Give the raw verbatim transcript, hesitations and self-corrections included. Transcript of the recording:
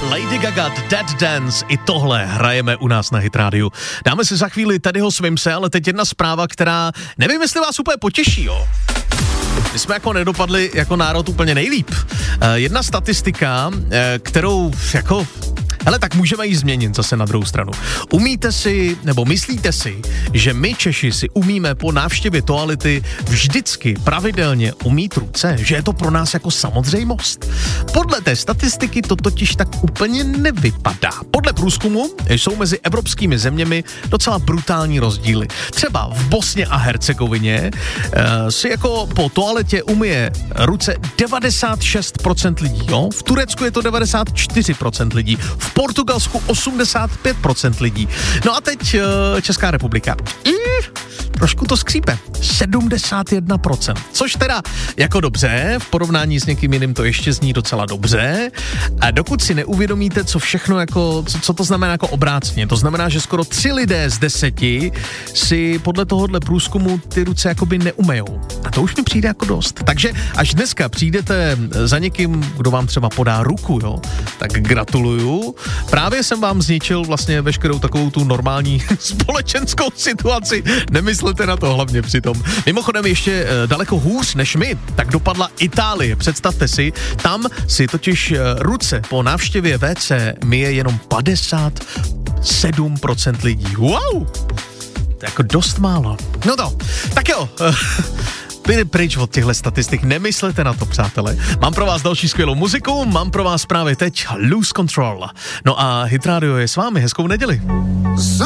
Lady Gaga, Dead Dance, i tohle hrajeme u nás na Hit Radio. Dáme si za chvíli Teddyho Swimse, ale teď jedna zpráva, která, nevím, jestli vás úplně potěší, jo. My jsme jako nedopadli jako národ úplně nejlíp. Jedna statistika, kterou jako... Hele, tak můžeme ji změnit zase na druhou stranu. Umíte si, nebo myslíte si, že my Češi si umíme po návštěvě toalety vždycky pravidelně umýt ruce? Že je to pro nás jako samozřejmost? Podle té statistiky to totiž tak úplně nevypadá. Podle průzkumu jsou mezi evropskými zeměmi docela brutální rozdíly. Třeba v Bosně a Hercegovině uh, si jako po toaletě umyje ruce devadesát šest procent lidí, jo? V Turecku je to devadesát čtyři procent lidí, v Portugalsku osmdesát pět procent lidí. No a teď uh, Česká republika. Mm, trošku to skřípe. sedmdesát jedna procent. Což teda jako dobře, v porovnání s někým jiným to ještě zní docela dobře. A dokud si neuvědomíte, co všechno jako, co, co to znamená jako obrácně. To znamená, že skoro tři lidé z deseti si podle tohohle průzkumu ty ruce jakoby neumejou. A to už mi přijde jako dost. Takže až dneska přijdete za někým, kdo vám třeba podá ruku, jo, tak gratuluju. Právě jsem vám zničil vlastně veškerou takovou tu normální společenskou situaci. Nemyslete na to hlavně přitom. Mimochodem ještě e, daleko hůř než my, tak dopadla Itálie. Představte si, tam si totiž e, ruce po návštěvě vé cé myje jenom padesát sedm procent lidí. Wow! To je jako dost málo. No to, tak jo. Byli pryč od těchto statistik, nemyslete na to, přátelé. Mám pro vás další skvělou muziku, mám pro vás právě teď Lose Control. No a Hit Radio je s vámi, hezkou neděli.